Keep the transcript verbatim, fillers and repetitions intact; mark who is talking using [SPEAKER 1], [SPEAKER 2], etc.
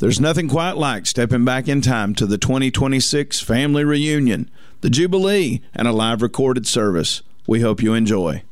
[SPEAKER 1] There's nothing quite like stepping back in time to the twenty twenty-six family reunion, the Jubilee, and a live recorded service. We hope you enjoy.